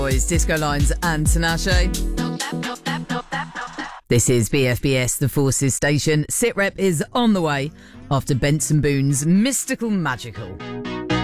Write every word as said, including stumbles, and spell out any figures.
Boys, Disco Lines and Tinashe. This is B F B S, the Forces Station. SitRep is on the way after Benson Boone's Mystical Magical.